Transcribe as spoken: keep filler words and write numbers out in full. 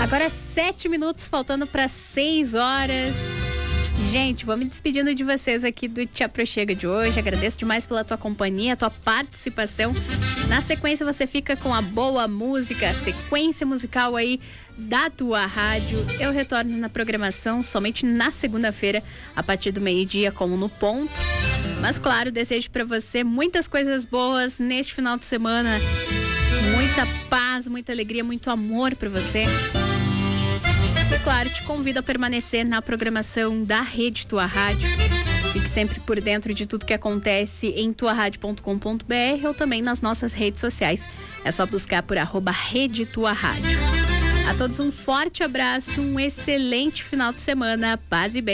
Agora sete minutos, faltando para seis horas. Gente, vou me despedindo de vocês aqui do Te Aproxega de hoje. Agradeço demais pela tua companhia, tua participação. Na sequência você fica com a boa música, a sequência musical aí da tua rádio. Eu retorno na programação somente na segunda-feira, a partir do meio-dia, como no ponto. Mas claro, desejo para você muitas coisas boas neste final de semana. Muita paz, muita alegria, muito amor para você. E claro, te convido a permanecer na programação da Rede Tua Rádio. Fique sempre por dentro de tudo que acontece em tua rádio ponto com ponto b r ou também nas nossas redes sociais. É só buscar por arroba Rede Tua Rádio. A todos um forte abraço, um excelente final de semana, paz e bem.